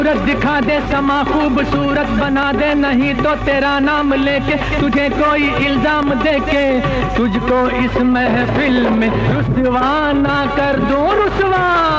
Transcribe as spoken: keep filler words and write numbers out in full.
सूरत दिखा दे समा खूबसूरत बना दे, नहीं तो तेरा नाम लेके तुझे कोई इल्जाम देके तुझको इस महफिल में रुसवा ना कर दूं रुसवा।